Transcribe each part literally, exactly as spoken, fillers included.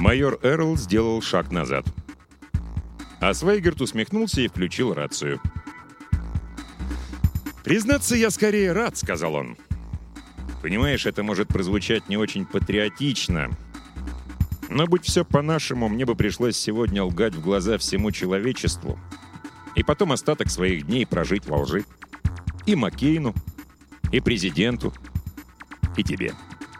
Майор Эрл сделал шаг назад. А Свейгард усмехнулся и включил рацию. «Признаться, я скорее рад», — сказал он. «Понимаешь, это может прозвучать не очень патриотично. Но будь все по-нашему, мне бы пришлось сегодня лгать в глаза всему человечеству и потом остаток своих дней прожить во лжи. И Маккейну, и президенту, и тебе.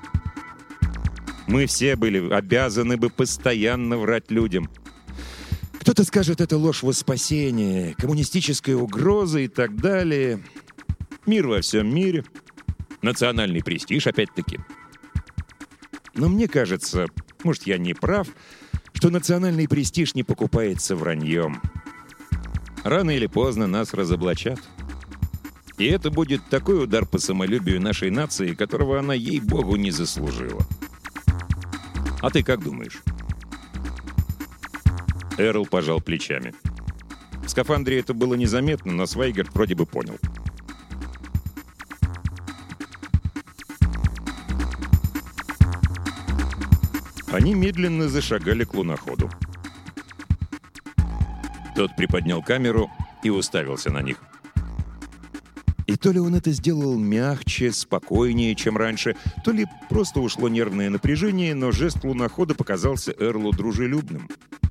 Мы все были обязаны бы постоянно врать людям. Кто-то скажет, это ложь во спасение, коммунистическая угроза и так далее. Мир во всем мире, национальный престиж опять-таки. Но мне кажется, может, я не прав, что национальный престиж не покупается враньем. Рано или поздно нас разоблачат. И это будет такой удар по самолюбию нашей нации, которого она, ей-богу, не заслужила. А ты как думаешь?» Эрл пожал плечами. В скафандре это было незаметно, но Свейгард вроде бы понял. Они медленно зашагали к луноходу. Тот приподнял камеру и уставился на них. И то ли он это сделал мягче, спокойнее, чем раньше, то ли просто ушло нервное напряжение, но жест лунохода показался Эрлу дружелюбным.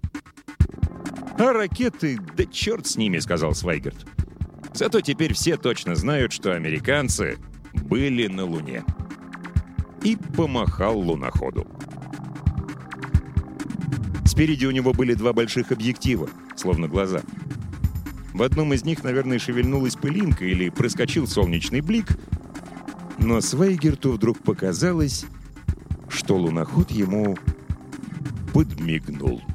«А ракеты, да черт с ними», — сказал Свейгард. «Зато теперь все точно знают, что американцы были на Луне». И помахал луноходу. Спереди у него были два больших объектива, словно глаза. В одном из них, наверное, шевельнулась пылинка или проскочил солнечный блик, но Свейгерту вдруг показалось, что луноход ему подмигнул.